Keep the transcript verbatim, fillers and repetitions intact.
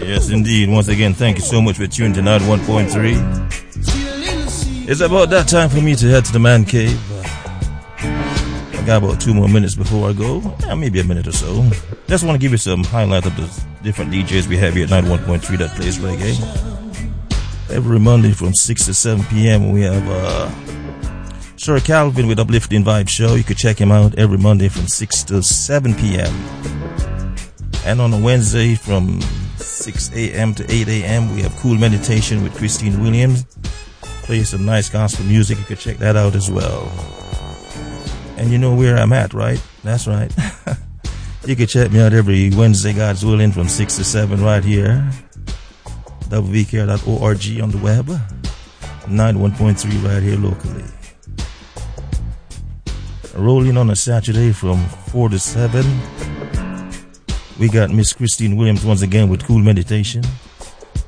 Yes, indeed. Once again, thank you so much for tuning to ninety-one point three. It's about that time for me to head to the man cave. I got about two more minutes before I go. Yeah, maybe a minute or so. Just want to give you some highlight of the different D Js we have here at ninety-one point three that plays reggae. Every Monday from six to seven p.m. we have uh, Sir Calvin with Uplifting Vibe Show. You could check him out every Monday from six to seven p.m. And on a Wednesday from six a.m. to eight a.m. we have Cool Meditation with Christine Williams. Play some nice gospel music. You could check that out as well. And you know where I'm at, right? That's right. You can check me out every Wednesday, God's willing, from six to seven right here. w v k r dot org on the web. ninety-one point three right here locally. Rolling on a Saturday from four to seven. We got Miss Christine Williams once again with Cool Meditation.